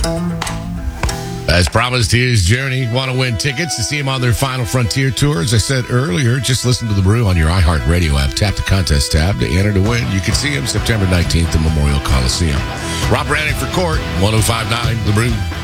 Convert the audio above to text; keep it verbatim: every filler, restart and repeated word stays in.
As promised, here's Journey. Want to win tickets to see him on their Final Frontier tour? As I said earlier, just listen to The Brew on your iHeartRadio app. Tap the contest tab to enter to win. You can see him September nineteenth at Memorial Coliseum. Rob Branning for Court, one oh five point nine The Brew.